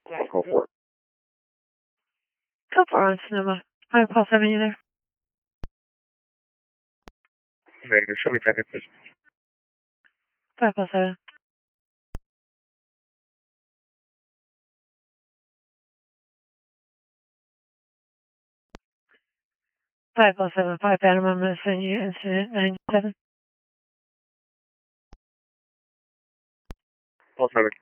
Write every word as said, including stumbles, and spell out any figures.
Go for it. Go for it on Sonoma. five Paul seven, you there? Negative, show me traffic, please. five Paul seven. five Paul seven, five Panama, I'm going to send you incident nine seven. Paul seven.